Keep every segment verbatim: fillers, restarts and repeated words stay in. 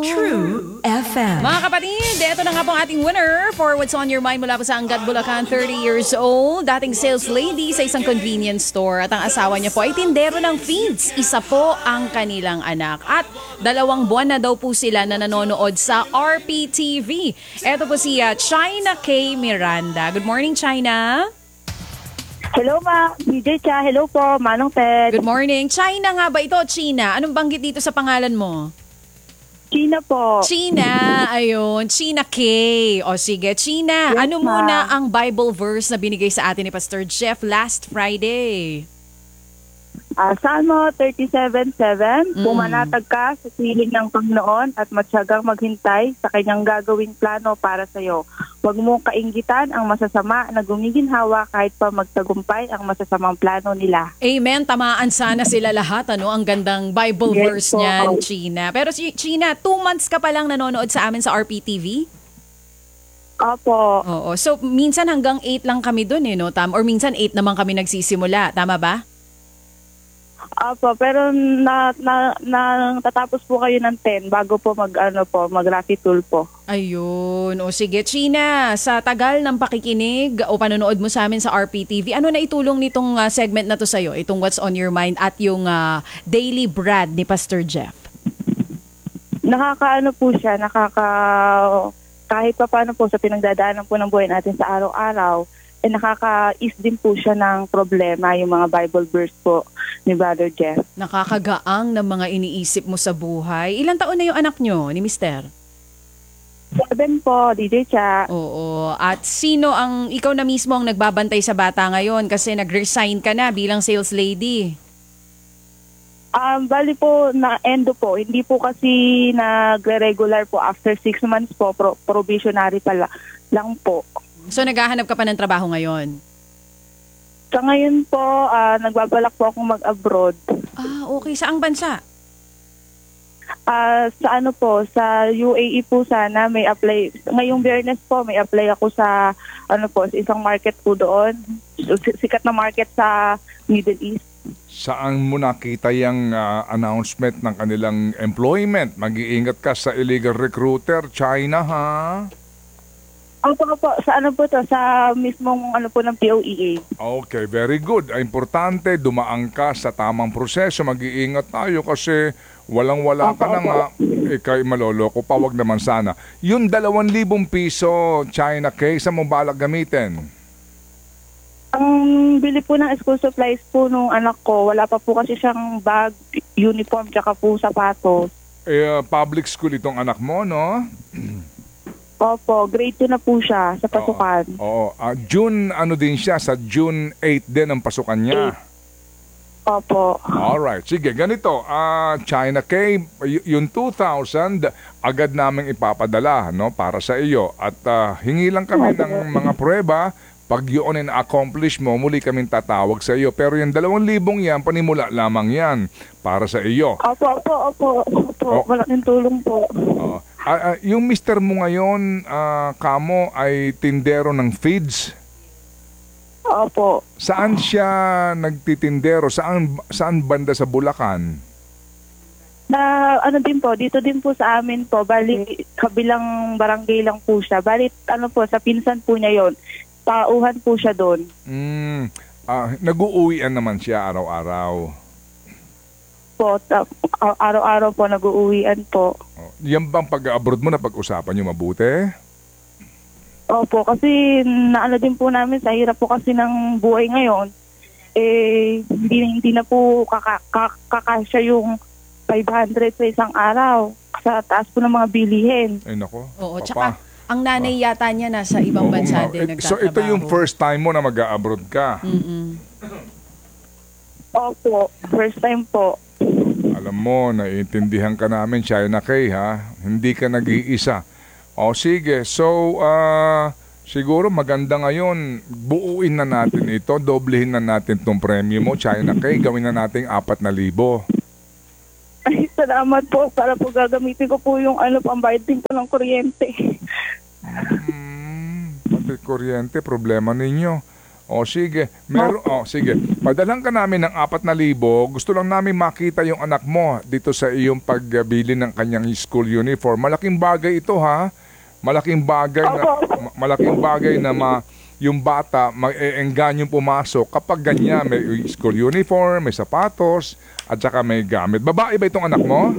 True F M. Mga kapatid, ito na nga po ang ating winner for What's on Your Mind mula po sa Angat, Bulacan, thirty years old. Dating sales lady sa isang convenience store at ang asawa niya po ay tindero ng feeds. Isa po ang kanilang anak. At dalawang buwan na daw po sila na nanonood sa R P T V. Ito po si uh, China K. Miranda. Good morning, China. Hello ma, D J Cha. Hello po, Manong Ted. Good morning. China nga ba ito, China? Anong banggit dito sa pangalan mo? China po. China, ayun. China K. O sige, China, Yes, ano ma. muna ang Bible verse na binigay sa atin ni Pastor Jeff last Friday? Uh, Salmo thirty-seven seven, Mm. pumanatag ka sa siling ng Panginoon at matyagang maghintay sa kanyang gagawing plano para sa iyo. Huwag mong kainggitan ang masasama na gumiginhawa kahit pa magtagumpay ang masasamang plano nila. Amen. Tamaan sana sila lahat. Ano? Ang gandang Bible Yes, verse po. niyan, China. Pero si China, two months ka pa lang nanonood sa amin sa R P T V? Opo. Oo. So, minsan hanggang eight lang kami dun eh, no? Tam? Or minsan eight naman kami nagsisimula. Tama ba? Opo, pero na, na, na tatapos po kayo ng ten bago po mag, ano po, mag-Rafi Tool po. Ayun. O sige, China, sa tagal ng pakikinig o panonood mo sa amin sa R P T V, ano na itulong nitong uh, segment na to sa'yo? Itong What's on Your Mind at yung uh, Daily Brad ni Pastor Jeff? Nakakaano po siya, nakaka... kahit pa paano po sa pinagdadaanan po ng buhay natin sa araw-araw, eh nakaka-ease din po siya ng problema, yung mga Bible verse po ni Brother Jeff. Nakakagaang ng mga iniisip mo sa buhay. Ilang taon na yung anak nyo ni Mister? Seven po, D J Cha. Oo. At sino ang, ikaw na mismo ang nagbabantay sa bata ngayon kasi nag-resign ka na bilang sales lady? Um, bali po, na-endo po. Hindi po kasi nagre-regular po after six months po, pro- probationary pala lang po. So naghahanap ka pa ng trabaho ngayon? Sa ngayon po, ah, nagbabalak po akong mag-abroad. Ah, okay. Saang bansa? Ah, sa ano po, sa U A E po sana may apply. Ngayong Biyernes po may apply ako sa ano po, sa isang market po doon. S- Sikat na market sa Middle East. Saan mo nakita yung ah, announcement ng kanilang employment? Mag-iingat ka sa illegal recruiter, China, ha? Opo, opo, sa ano po to, sa mismong ano po ng P O E A. Okay, very good. Ay, importante, dumaan ka sa tamang proseso. Mag-iingat tayo kasi walang-wala ka Opo, na opo. nga. Ika'y maloloko pa, wag naman sana. Yung dalawang libong piso, China case, saan mo balak gamitin? Ang bili po ng school supplies po nung anak ko, wala pa po kasi siyang bag, uniform, tsaka po sapatos. Eh, ah, public school itong anak mo, no? Opo, grade two na po siya sa pasukan. Oo. Ah, June, ano din siya, sa June eighth din ang pasukan niya. Opo. Alright, sige, ganito. Ah, China K, y- yung two thousand, agad naming ipapadala, no, para sa iyo. At ah, hingi lang kami ng mga prueba. Pag yun ay na-accomplish mo, muli kaming tatawag sa iyo. Pero yung dalawang libong yan, panimula lamang yan para sa iyo. Opo, opo, opo. Opo, Oh. malaking tulong po. Oo. Ah, ah, yung mister mo ngayon, ah, kamo, ay tindero ng feeds. Opo. Saan siya nagtitindero? Saan, saan banda sa Bulacan? Na ano din po, dito din po sa amin po, bali kabilang barangay lang po siya. Bali ano po, sa pinsan po niya yon. Tauhan po siya doon. Mm, ah, nag-uuwian naman siya araw-araw. Po, ta- a- araw-araw po nag-uuwian po. Oh, yan bang pag-abroad mo na pag-usapan niyo mabuti? Opo, kasi naano din po namin sa hirap po kasi ng buhay ngayon. Eh, hindi, hindi na po kaka, kaka, kakasya yung five hundred sa isang araw. Sa taas po ng mga bilihin. Ay nako. Oo, papa. tsaka ang nanay yata niya nasa ibang Oo bansa nga. din Eh, nagtatrabaho. So ito yung first time mo na mag-abroad ka. Mm-mm. Opo, first time po. Alam mo, naiintindihan ka namin, China K, ha? Hindi ka nag-iisa. O sige, so ah, siguro maganda ngayon, buuin na natin ito, doblehin na natin itong premyo mo, China K, gawin na nating apat na libo. Ay, salamat po. Para po gagamitin ko po yung ano, pambayad din po ng kuryente. Hmm, pati kuryente, problema ninyo. O sige, meron, oh, sige. Padalhan ka namin ng apat na libo. Gusto lang namin makita yung anak mo dito sa iyong pagbili ng kanyang school uniform. Malaking bagay ito ha. Malaking bagay na ma- malaking bagay na ma, yung bata mag-eenggan yung pumasok kapag ganyan may school uniform, may sapatos, at saka may gamit. Babae ba itong anak mo?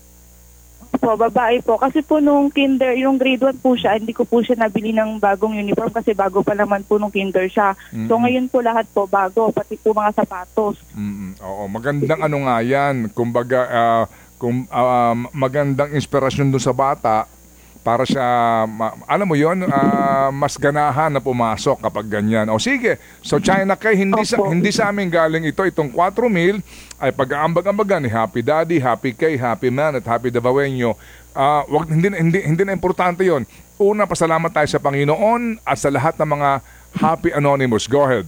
Po, babae po. Kasi po nung kinder, yung grade one po siya, hindi ko po siya nabili ng bagong uniform kasi bago pa naman po nung kinder siya. So ngayon po lahat po bago, pati po mga sapatos. Mm, oo, magandang ano nga yan. Kumbaga, ah, kung, ah, magandang inspirasyon dun sa bata para siya, ma- alam mo yon, ah, mas ganahan na pumasok kapag ganyan. O sige, so China Kay, hindi sa, Opo. hindi sa amin galing ito, itong four mil ay pag-aambag-ambagan ni Happy Daddy, Happy Kay, Happy Man at Happy Dabawenyo. Ah, wag, hindi, na- hindi, hindi na importante yon. Una, pasalamat tayo sa Panginoon at sa lahat ng mga Happy Anonymous. Go ahead.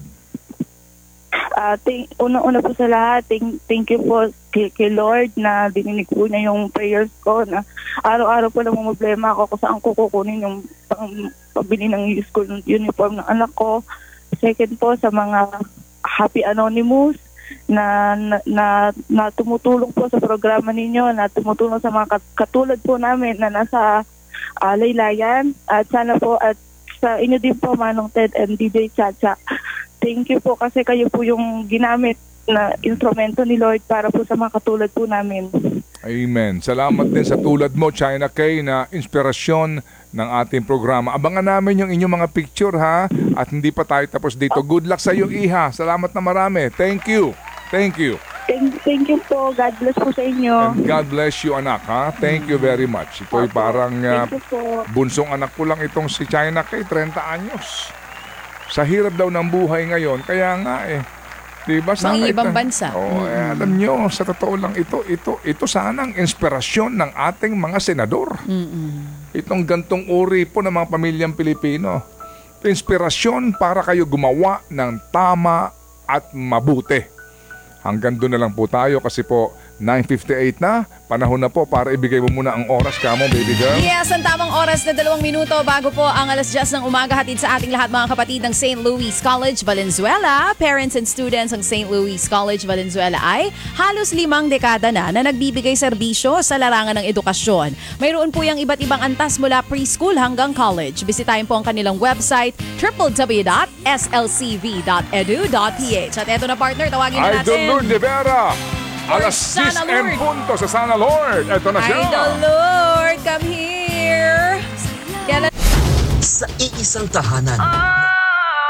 Ah, thank, una-una po sa lahat, thank, thank you po kay, kay Lord na dininig po niya yung prayers ko na araw-araw po lang problema ako kung saan ko kukunin yung pang, pabili ng school uniform ng anak ko. Second po sa mga Happy Anonymous na na, na, na tumutulong po sa programa ninyo, na tumutulong sa mga kat- katulad po namin na nasa ah, laylayan. At sana po at sa inyo din po, Manong Ted and D J Chacha. Thank you po kasi kayo po yung ginamit na instrumento ni Lord para po sa mga katulad po namin. Amen. Salamat din sa tulad mo, China Kay, na inspirasyon ng ating programa. Abangan namin yung inyong mga picture ha, at hindi pa tayo tapos dito. Good luck sa iyo, Iha. Salamat na marami. Thank you. Thank you. Thank, thank you po. God bless po sa inyo. And God bless you, anak ha. Thank you very much. Ito'y parang uh, Thank you po. bunsong anak ko lang itong si China Kay, thirty anyos. Sa hirap daw ng buhay ngayon, kaya nga eh. Diba, sana Mga ibang ito- bansa. Oo, eh, alam nyo, sa totoo lang ito, ito, ito sanang inspirasyon ng ating mga senador. Itong gantong uri po ng mga pamilyang Pilipino. Inspirasyon para kayo gumawa ng tama at mabuti. Hanggang doon na lang po tayo kasi po nine fifty-eight na. Panahon na po para ibigay mo muna ang oras ka mo, baby girl. Yes, ang tamang oras na dalawang minuto bago po ang alas diyes ng umaga, hatid sa ating lahat mga kapatid ng Saint Louis College, Valenzuela. Parents and students ng Saint Louis College, Valenzuela ay halos limang dekada na na nagbibigay serbisyo sa larangan ng edukasyon. Mayroon po yung iba't ibang antas mula preschool hanggang college. Bisitahin po ang kanilang website w w w dot s l c v dot e d u dot p h. At eto na partner, tawagin na Idol natin. Lord de Vera. Alas Sana six and Lord. punto sa Sana Lord. Ito na siya. Idol Lord, come here. Kailan Sa iisang tahanan.